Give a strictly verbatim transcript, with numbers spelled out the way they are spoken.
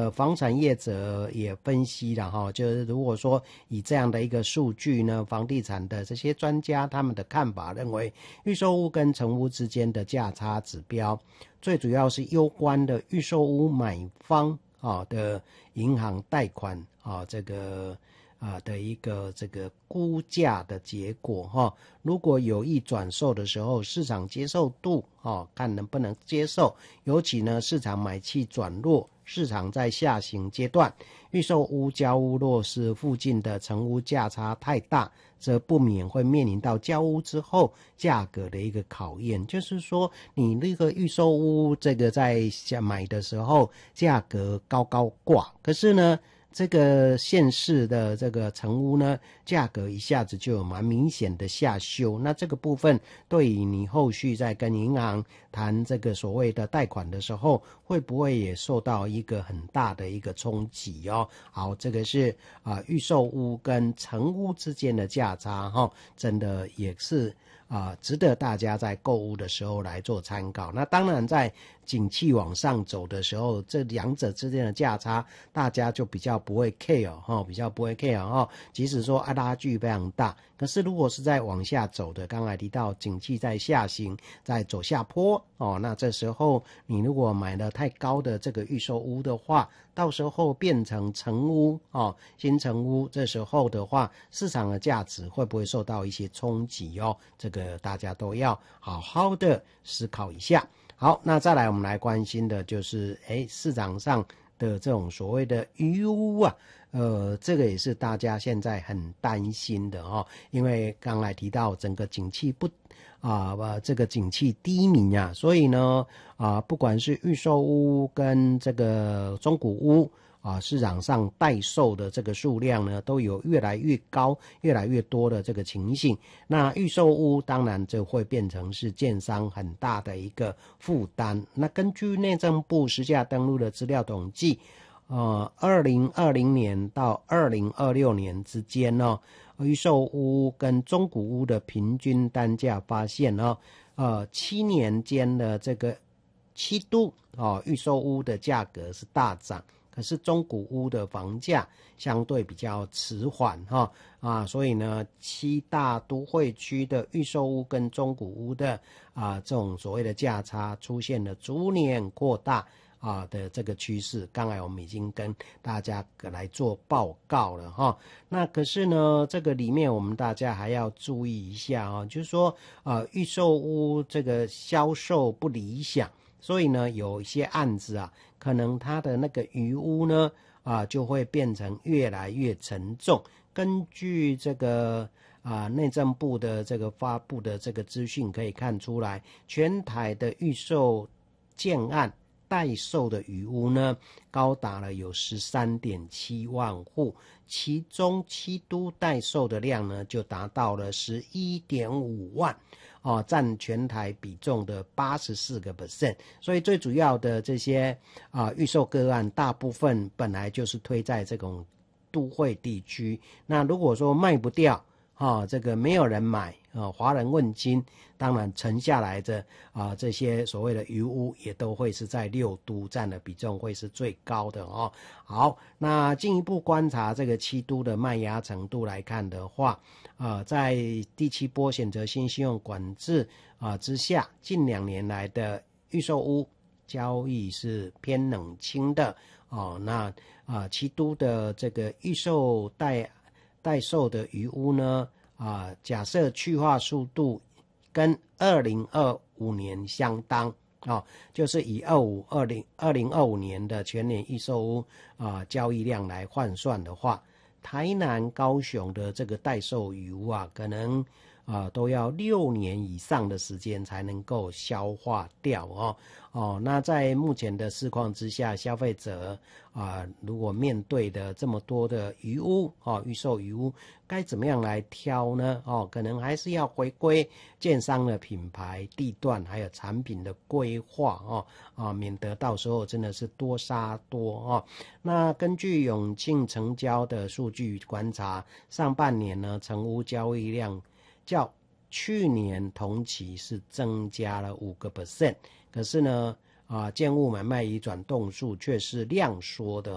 个房产业者也分析了哈，就是如果说以这样的一个数据呢，房地产的这些专家他们的看法认为，预售屋跟成屋之间的价差指标，最主要是攸关的预售屋买方啊的银行贷款啊这个啊的一个这个估价的结果哈。如果有意转售的时候，市场接受度啊看能不能接受，尤其呢市场买气转弱，市场在下行阶段，预售屋交屋若是附近的成屋价差太大，则不免会面临到交屋之后价格的一个考验。就是说你那个预售屋这个在买的时候价格高高挂，可是呢这个县市的这个成屋呢，价格一下子就有蛮明显的下修，那这个部分对于你后续在跟银行谈这个所谓的贷款的时候，会不会也受到一个很大的一个冲击哦？好，这个是啊、呃、预售屋跟成屋之间的价差哈、哦，真的也是啊、呃、值得大家在购屋的时候来做参考。那当然在景气往上走的时候，这两者之间的价差大家就比较不会 care 哈、哦，比较不会 care 哈、哦。即使说啊拉距非常大，可是如果是在往下走的，刚才提到景气在下行，在走下坡哦，那这时候你如果买了太高的这个预售屋的话，到时候变成成屋哦，新成屋，这时候的话，市场的价值会不会受到一些冲击哦？这个大家都要好好的思考一下。好，那再来我们来关心的就是，哎，市场上的这种所谓的余屋啊，呃，这个也是大家现在很担心的哦，因为刚才提到整个景气不啊、呃，这个景气低迷啊，所以呢，啊、呃，不管是预售屋跟这个中古屋啊，市场上待售的这个数量呢，都有越来越高、越来越多的这个情形。那预售屋当然就会变成是建商很大的一个负担。那根据内政部实价登录的资料统计，呃，二零二零年到二零二六年之间呢、哦，预售屋跟中古屋的平均单价发现呢、哦，呃，七年间的这个七都哦，预售屋的价格是大涨。可是中古屋的房价相对比较迟缓哈啊，所以呢，七大都会区的预售屋跟中古屋的啊这种所谓的价差出现了逐年扩大啊的这个趋势。刚才我们已经跟大家来做报告了哈。那可是呢，这个里面我们大家还要注意一下啊，就是说啊，预售屋这个销售不理想。所以呢，有一些案子啊，可能它的那个余屋呢，啊，就会变成越来越沉重。根据这个啊内政部的这个发布的这个资讯可以看出来，全台的预售建案待售的余屋呢，高达了有 十三点七万户，其中七都待售的量呢，就达到了 十一点五万。哦，占全台比重的 百分之八十四， 所以最主要的这些啊预售个案大部分本来就是推在这种都会地区，那如果说卖不掉啊，这个没有人买啊，华人问津，当然沉下来的啊这些所谓的余屋也都会是在六都占的比重会是最高的哦。好，那进一步观察这个七都的卖压程度来看的话，啊，在第七波选择性信用管制啊之下，近两年来的预售屋交易是偏冷清的哦。那啊，七都的这个预售待待售的余屋呢，啊，假设去化速度跟二零二五年相当。哦，就是以二五二零二零二五年的全年预售屋啊交易量来换算的话，台南、高雄的这个待售余屋啊，可能啊都要六年以上的时间才能够消化掉哦。哦，那在目前的市况之下，消费者啊，如果面对的这么多的余屋哦，预售余屋，该怎么样来挑呢？哦，可能还是要回归建商的品牌、地段还有产品的规划哦，啊，免得到时候真的是多杀多哦。那根据永庆成交的数据观察，上半年呢，成屋交易量较去年同期是增加了 百分之五， 可是呢，啊，建物买卖移转栋数却是量缩的。